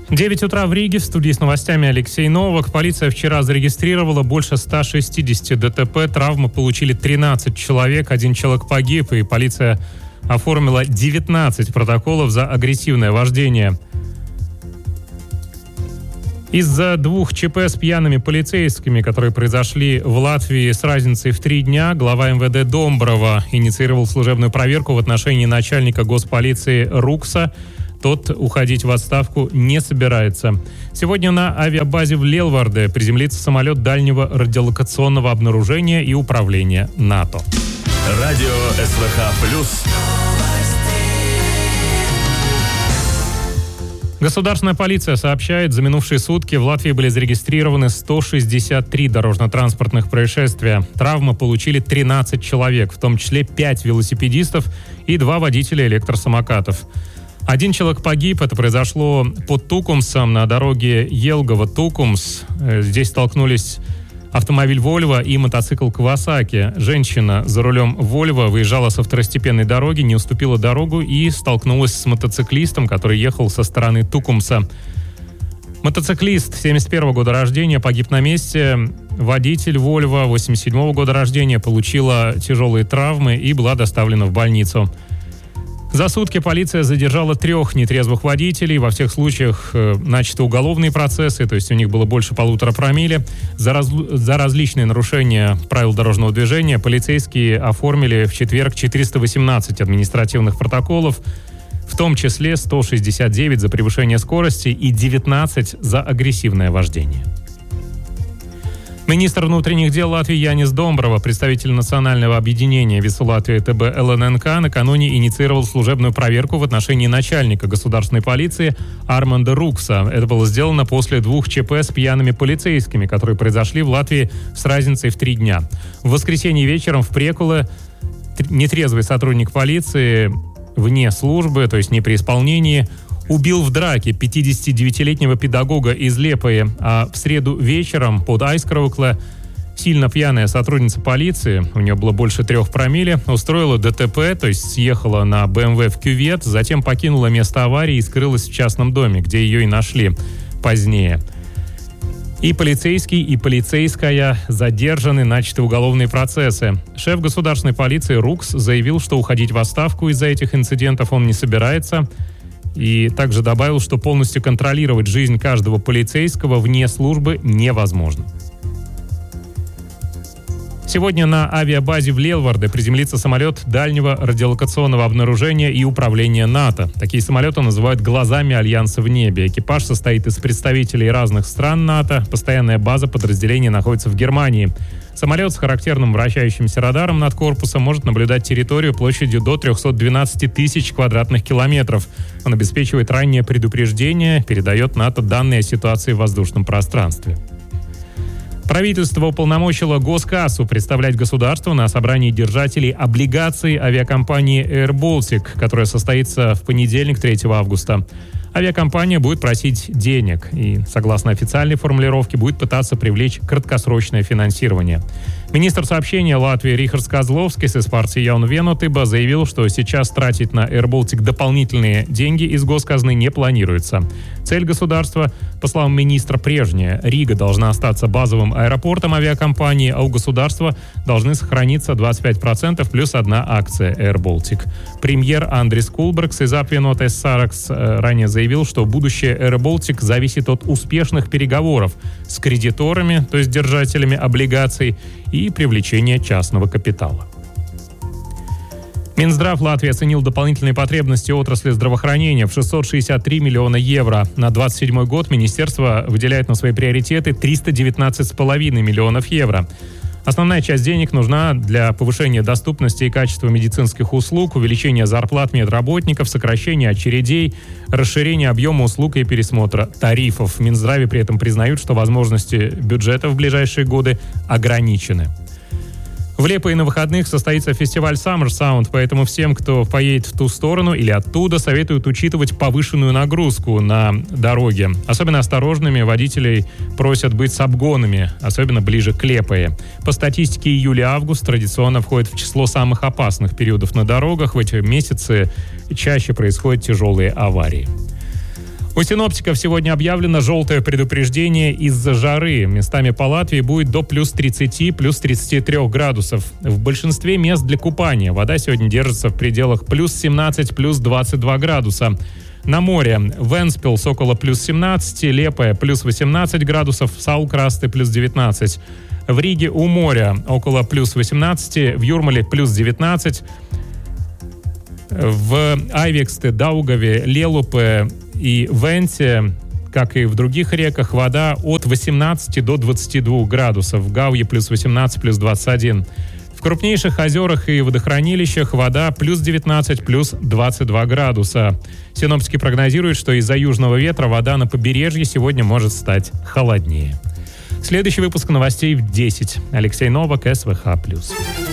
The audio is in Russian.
9 утра в Риге. В студии с новостями Алексей Новак. Полиция вчера зарегистрировала больше 160 ДТП. Травмы получили 13 человек. 1 человек погиб. И полиция оформила 19 протоколов за агрессивное вождение. Из-за 2 ЧП с пьяными полицейскими, которые произошли в Латвии с разницей в 3 дня, глава МВД Домброва инициировал служебную проверку в отношении начальника госполиции Рукса. Тот уходить в отставку не собирается. Сегодня на авиабазе в Лелварде приземлится самолет дальнего радиолокационного обнаружения и управления НАТО. Радио СВХ+. Государственная полиция сообщает, за минувшие сутки в Латвии были зарегистрированы 163 дорожно-транспортных происшествия. Травмы получили 13 человек, в том числе 5 велосипедистов и 2 водителя электросамокатов. 1 человек погиб. Это произошло под Тукумсом на дороге Елгова-Тукумс. Здесь столкнулись автомобиль Volvo и мотоцикл Kawasaki. Женщина за рулем Volvo выезжала со второстепенной дороги, не уступила дорогу и столкнулась с мотоциклистом, который ехал со стороны Тукумса. Мотоциклист 1971 года рождения погиб на месте. Водитель Volvo 1987 года рождения получила тяжелые травмы и была доставлена в больницу. За сутки полиция задержала 3 нетрезвых водителей. Во всех случаях начаты уголовные процессы, то есть у них было больше 1,5 промилле. За различные нарушения правил дорожного движения полицейские оформили в четверг 418 административных протоколов, в том числе 169 за превышение скорости и 19 за агрессивное вождение. Министр внутренних дел Латвии Янис Домброва, представитель национального объединения ВИСУ Латвии ТБ ЛННК, накануне инициировал служебную проверку в отношении начальника государственной полиции Арманда Рукса. Это было сделано после 2 ЧП с пьяными полицейскими, которые произошли в Латвии с разницей в 3 дня. В воскресенье вечером в Прекуле нетрезвый сотрудник полиции вне службы, то есть не при исполнении, убил в драке 59-летнего педагога из Лепои, а в среду вечером под Айскроукле сильно пьяная сотрудница полиции, у нее было больше 3 промилле, устроила ДТП, то есть съехала на БМВ в кювет, затем покинула место аварии и скрылась в частном доме, где ее и нашли позднее. И полицейский, и полицейская задержаны, начаты уголовные процессы. Шеф государственной полиции Рукс заявил, что уходить в отставку из-за этих инцидентов он не собирается. И также добавил, что полностью контролировать жизнь каждого полицейского вне службы невозможно. Сегодня на авиабазе в Лелварде приземлится самолет дальнего радиолокационного обнаружения и управления НАТО. Такие самолеты называют «глазами Альянса в небе». Экипаж состоит из представителей разных стран НАТО. Постоянная база подразделения находится в Германии. Самолет с характерным вращающимся радаром над корпусом может наблюдать территорию площадью до 312 тысяч квадратных километров. Он обеспечивает раннее предупреждение, передает НАТО данные о ситуации в воздушном пространстве. Правительство уполномочило Госкассу представлять государство на собрании держателей облигаций авиакомпании Air Baltic, которое состоится в понедельник, 3 августа. Авиакомпания будет просить денег и, согласно официальной формулировке, будет пытаться привлечь краткосрочное финансирование. Министр сообщения Латвии Рихардс Козловскис из партии Jauna Vienotība заявил, что сейчас тратить на Air Baltic дополнительные деньги из госказны не планируется. Цель государства, по словам министра, прежняя. Рига должна остаться базовым аэропортом авиакомпании, а у государства должны сохраниться 25% плюс 1 акция Air Baltic. Премьер Андрис Кулбергс из Apvienotās Saraksts ранее заявил, что будущее Air Baltic зависит от успешных переговоров с кредиторами, то есть держателями облигаций, и привлечения частного капитала. Минздрав Латвии оценил дополнительные потребности отрасли здравоохранения в 663 миллиона евро. На 2027 год министерство выделяет на свои приоритеты 319,5 миллионов евро. Основная часть денег нужна для повышения доступности и качества медицинских услуг, увеличения зарплат медработников, сокращения очередей, расширения объема услуг и пересмотра тарифов. В Минздраве при этом признают, что возможности бюджета в ближайшие годы ограничены. В Лепое на выходных состоится фестиваль Summer Sound, поэтому всем, кто поедет в ту сторону или оттуда, советуют учитывать повышенную нагрузку на дороге. Особенно осторожными водителей просят быть с обгонами, особенно ближе к Лепое. По статистике, июль-август традиционно входит в число самых опасных периодов на дорогах. В эти месяцы чаще происходят тяжелые аварии. У синоптиков сегодня объявлено желтое предупреждение из-за жары. Местами по Латвии будет до плюс 30, плюс 33 градусов. В большинстве мест для купания вода сегодня держится в пределах плюс 17, плюс 22 градуса. На море Венспилс около плюс 17, Лепая плюс 18 градусов, Саукрасты плюс 19. В Риге у моря около плюс 18, в Юрмале плюс 19. В Айвексте, Даугаве, Лелупе и Венте, как и в других реках, вода от 18 до 22 градусов. В Гауе плюс 18, плюс 21. В крупнейших озерах и водохранилищах вода плюс 19, плюс 22 градуса. Синоптики прогнозируют, что из-за южного ветра вода на побережье сегодня может стать холоднее. Следующий выпуск новостей в 10. Алексей Новак, СВХ+.